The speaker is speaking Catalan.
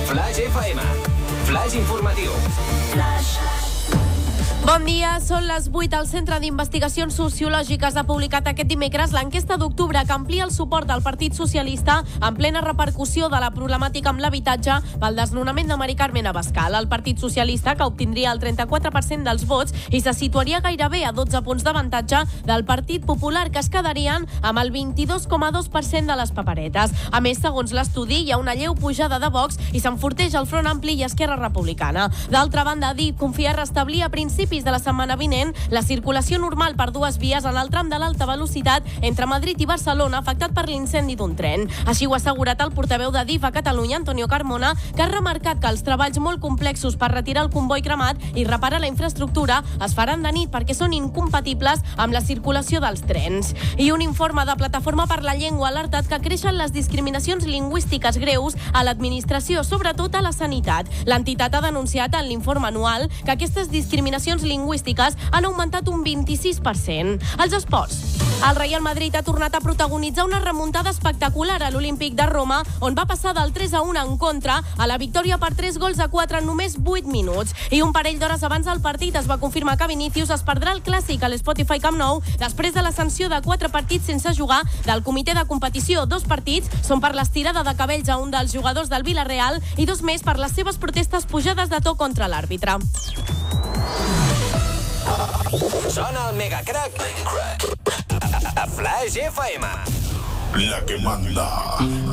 Flash FM. Flash informatiu. Bon dia, són les 8. El Centre d'Investigacions Sociològiques ha publicat aquest dimecres l'enquesta d'octubre que amplia el suport del Partit Socialista en plena repercussió de la problemàtica amb l'habitatge pel desnonament de Mari Carmen Abascal. El Partit Socialista, que obtindria el 34% dels vots i se situaria gairebé a 12 punts d'avantatge del Partit Popular, que es quedarien amb el 22,2% de les paperetes. A més, segons l'estudi, hi ha una lleu pujada de Vox i s'enforteix el Front Ampli i Esquerra Republicana. D'altra banda, DIP confia restablir a principis de la setmana vinent la circulació normal per dues vies en el tram de l'alta velocitat entre Madrid i Barcelona afectat per l'incendi d'un tren. Així ho ha assegurat el portaveu de DIF a Catalunya, Antonio Carmona, que ha remarcat que els treballs molt complexos per retirar el comboi cremat i reparar la infraestructura es faran de nit perquè són incompatibles amb la circulació dels trens. I un informe de Plataforma per la Llengua ha alertat que creixen les discriminacions lingüístiques greus a l'administració, sobretot a la sanitat. L'entitat ha denunciat en l'informe anual que aquestes discriminacions lingüístiques han augmentat un 26%. Els esports. El Real Madrid ha tornat a protagonitzar una remuntada espectacular a l'Olímpic de Roma, on va passar del 3-1 en contra a la victòria per 3-4 en només 8 minuts. I un parell d'hores abans del partit es va confirmar que Vinícius es perdrà el clàssic a l'Spotify Camp Nou després de la sanció de 4 partits sense jugar del comitè de competició. 2 partits són per l'estirada de cabells a un dels jugadors del Villarreal i 2 més per les seves protestes pujades de to contra l'àrbitre. Sona el Megacrack a Flash FM. La que manda.